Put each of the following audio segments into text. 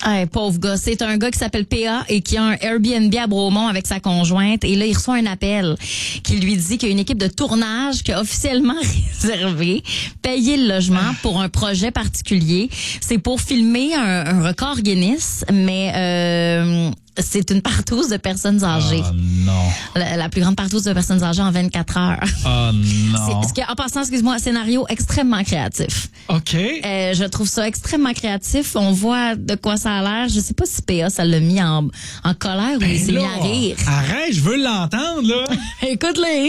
Hey, pauvre gars. C'est un gars qui s'appelle PA et qui a un Airbnb à Bromont avec sa conjointe. Et là, il reçoit un appel qui lui dit qu'il y a une équipe de tournage qui a officiellement réservé, payé le logement pour un projet particulier. C'est pour filmer un record Guinness, mais c'est une partouze de personnes âgées. Oh non. La plus grande partouze de personnes âgées en 24 heures. Oh non. En passant, excuse-moi, un scénario extrêmement créatif. OK. Je trouve ça extrêmement créatif. On voit de quoi ça a l'air. Je sais pas si PA, ça l'a mis en colère ou il s'est mis à rire. Arrête, je veux l'entendre, là. Écoute-le.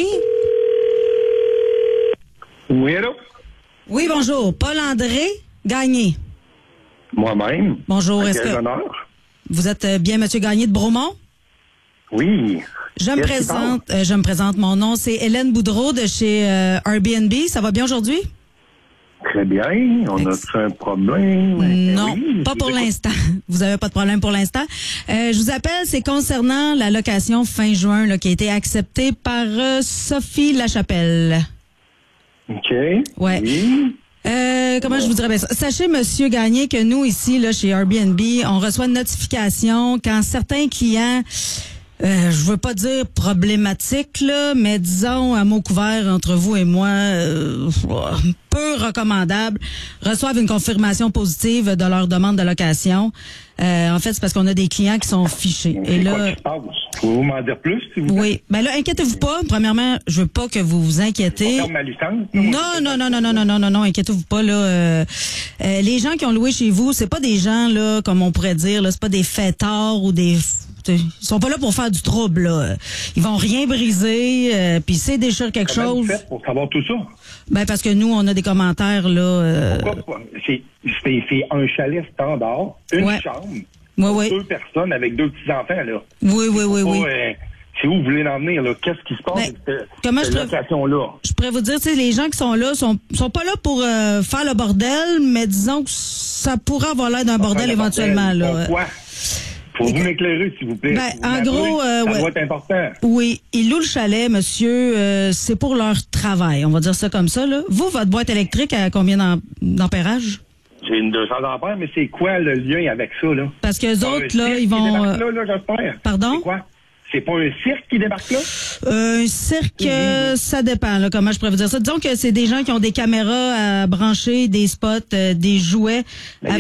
Oui, allô? Oui, bonjour. Paul-André Gagné. Moi-même. Bonjour. À Est-ce quel que honneur? vous êtes bien Monsieur Gagné de Bromont? Oui. Je me présente. Mon nom, c'est Hélène Boudreau de chez Airbnb. Ça va bien aujourd'hui? Très bien. On a un problème? Non, Oui, pas pour l'instant. Vous avez pas de problème pour l'instant. Je vous appelle, c'est concernant la location fin juin là, qui a été acceptée par Sophie Lachapelle. OK. Ouais. Oui. Comment je vous dirais bien ça? Sachez, Monsieur Gagné, que nous, ici, là, chez Airbnb, on reçoit une notification quand certains clients, je veux pas dire problématiques, là, mais disons, à mot couvert entre vous et moi, peu recommandables, reçoivent une confirmation positive de leur demande de location. En fait, c'est parce qu'on a des clients qui sont fichés. Et C'est là, quoi qui se passe? Pouvez-vous m'en dire plus, s'il vous plaît? oui. Ben là, inquiétez-vous pas. Premièrement, je veux pas que vous vous inquiétez. Je vais perdre ma licence? Non, inquiétez-vous pas là. Les gens qui ont loué chez vous, c'est pas des gens là, comme on pourrait dire là, c'est pas des fêtards ou des. Ils sont pas là pour faire du trouble là. Ils vont rien briser. Puis s'ils déchirent quelque Comment vous chose. faites pour savoir tout ça? Ben parce que nous, on a des commentaires là. Pourquoi? C'est un chalet standard, une chambre, Oui. 2 personnes avec 2 petits-enfants, là. Oui. C'est où vous voulez l'emmener, là? Qu'est-ce qui se passe avec cette location-là? Je pourrais vous dire, tu sais, les gens qui sont là sont pas là pour faire le bordel, mais disons que ça pourrait avoir l'air d'un bordel éventuellement, là. Pourquoi? Faut-vous m'éclairer, s'il vous plaît? Ben, en gros, ça doit être important. Oui, ils louent le chalet, monsieur. C'est pour leur travail, on va dire ça comme ça, là. Vous, votre boîte électrique, à combien d'ampérage? J'ai une 200 ampères, mais c'est quoi le lien avec ça, là? Parce que les autres, là, ils vont... là, j'espère. Pardon? C'est quoi? C'est pas un cirque qui débarque là? Un cirque, ça dépend, là, comment je pourrais vous dire ça. Disons que c'est des gens qui ont des caméras à brancher, des spots, des jouets.